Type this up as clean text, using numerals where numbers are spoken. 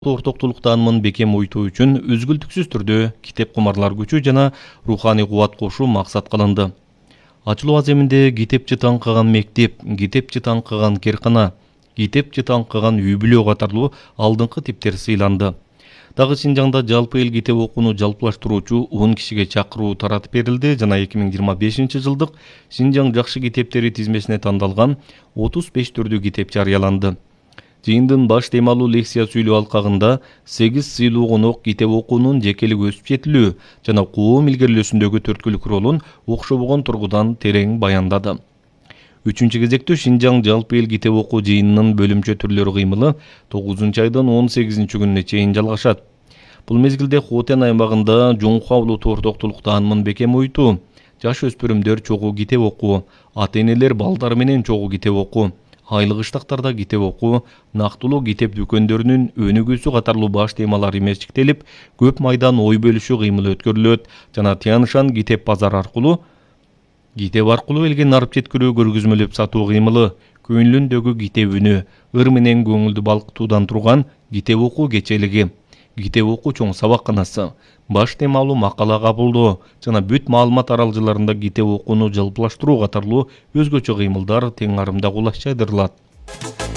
ортоктулуктанмын бекем ойтуу үчүн үзгүлтүксүз түрдө китеп кумарлар күчү жана руханий кубат кошуу максат кылынды. Ачылуу аземинде китепчи таңкыган мектеп, китепчи таңкыган керкана, китепчи таңкыган үй-бүлө катарлуу алдыңкы типтер сыйланды. Дагы Шинжаңда жалпы эл китеп окууну жалпылаштыруучу 10 кишиге чакыруу таратып берилди жана 2025 жылдык Шинжаң жакшы китептери тизмесине тандалган 35 түрдүү китеп жарыяланды. Жыйындын баш темалуу лекция сүйлөө алкагында 8 сыйлуу конок китеп окуунун жекелик өсүп жетилүү жана коом илгерилөөсүндөгү төрткүлүк ролун окшобогон тургудан терең баяндады. 3-чү кезекте Шинжаң жалпы эл китеп окуу жыйынынын бөлүмчө түрлөрү кыймылы 9-айдын 18-күнүнө чейин жалгашат. Бул мезгилде Хотен аймагында жоңку авлуу ортоктулуктанмын бекем ойтуу, жаш өспүрүмдөр чогуу китеп окуу, ата-энелер балдары менен чогуу китеп окуу, айлык ыштактарда китеп окуу, нактылуу китеп дүкөндөрүнүн өнүгүүсү катарлуу баш темалар эместиктелип, көп майдан ой бөлүшүү кыймылы өткөрүлөт жана Тяншан китеп базары аркылуу элге нарып жеткирүү көргөзмөлөп сатуу кыймылы, көңүлүндөгү китеп үнү, ыр менен көңүлдү балкытуудан турган китеп окуу кечелиги, китеп окуу чоң сабакканасы, баш темалуу макала кабылдоо жана бүт маалымат аралжаларында китеп окууну жалпылаштыруу катарлуу өзгөчө кыймылдар тең арымда кулаш жайдырылат.